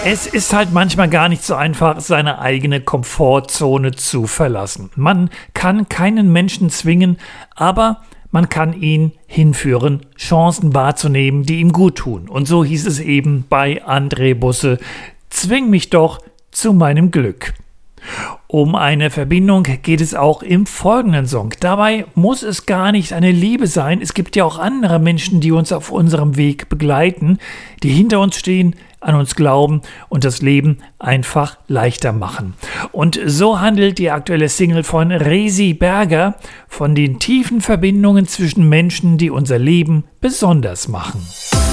Es ist halt manchmal gar nicht so einfach, seine eigene Komfortzone zu verlassen. Man kann keinen Menschen zwingen, aber man kann ihn hinführen, Chancen wahrzunehmen, die ihm gut tun. Und so hieß es eben bei André Busse: Zwing mich doch zu meinem Glück. Um eine Verbindung geht es auch im folgenden Song. Dabei muss es gar nicht eine Liebe sein. Es gibt ja auch andere Menschen, die uns auf unserem Weg begleiten, die hinter uns stehen, an uns glauben und das Leben einfach leichter machen. Und so handelt die aktuelle Single von Resi Berger von den tiefen Verbindungen zwischen Menschen, die unser Leben besonders machen.